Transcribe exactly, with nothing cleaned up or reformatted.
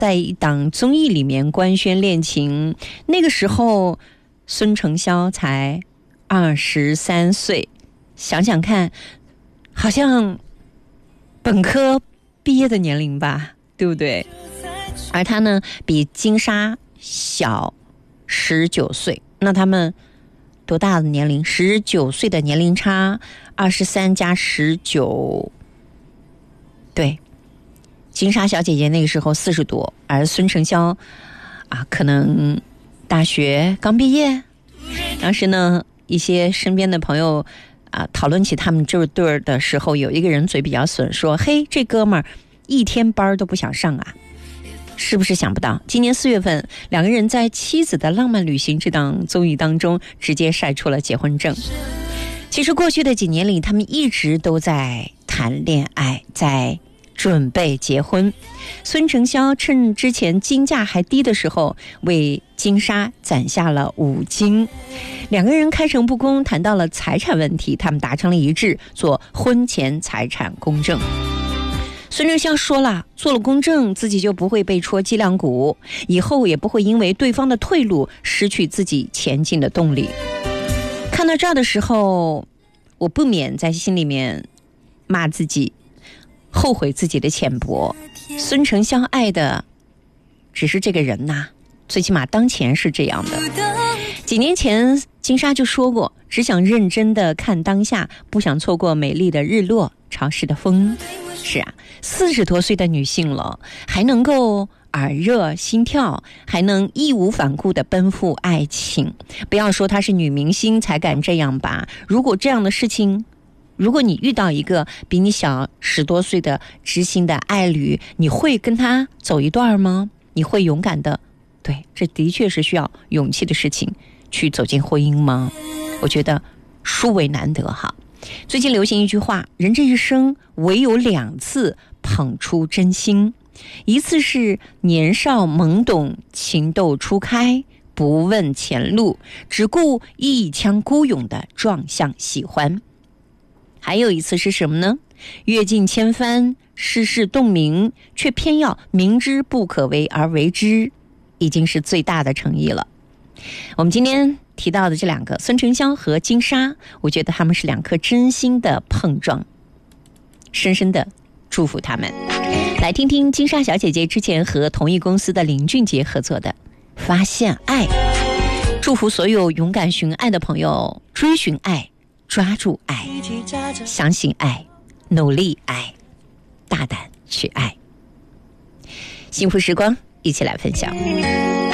在一档综艺里面官宣恋情，那个时候孙成霄才二十三岁，想想看，好像本科毕业的年龄吧，对不对？而他呢，比金莎小十九岁，那他们多大的年龄？十九岁的年龄差，二十三加十九，对。金莎小姐姐那个时候四十多，而孙成霄啊，可能大学刚毕业。当时呢，一些身边的朋友啊，讨论起他们这对儿的时候，有一个人嘴比较损，说：“嘿，这哥们儿一天班都不想上啊！”是不是想不到，今年四月份，两个人在《妻子的浪漫旅行》这档综艺当中，直接晒出了结婚证。其实过去的几年里，他们一直都在谈恋爱，在准备结婚。孙成霄趁之前金价还低的时候，为金莎攒下了五金。两个人开诚布公谈到了财产问题，他们达成了一致，做婚前财产公证。孙成霄说了，做了公证，自己就不会被戳脊梁骨，以后也不会因为对方的退路失去自己前进的动力。看到这儿的时候，我不免在心里面骂自己，后悔自己的浅薄。孙成霄爱的只是这个人呐、啊，最起码当前是这样的。几年前金莎就说过，只想认真的看当下，不想错过美丽的日落，潮湿的风。是啊，四十多岁的女性了，还能够耳热心跳，还能义无反顾地奔赴爱情。不要说她是女明星才敢这样吧，如果这样的事情，如果你遇到一个比你小十多岁的知心的爱侣，你会跟他走一段吗？你会勇敢的？对，这的确是需要勇气的事情，去走进婚姻吗？我觉得殊为难得哈。最近流行一句话，人这一生唯有两次捧出真心，一次是年少懵懂，情窦初开，不问前路，只顾一腔孤勇的撞向喜欢。还有一次是什么呢？阅尽千帆，世事洞明，却偏要明知不可为而为之，已经是最大的诚意了。我们今天提到的这两个，孙成霄和金莎，我觉得他们是两颗真心的碰撞，深深的祝福他们。来听听金莎小姐姐之前和同一公司的林俊杰合作的《发现爱》，祝福所有勇敢寻爱的朋友，追寻爱，抓住爱，相信爱，努力爱，大胆去爱。幸福时光，一起来分享。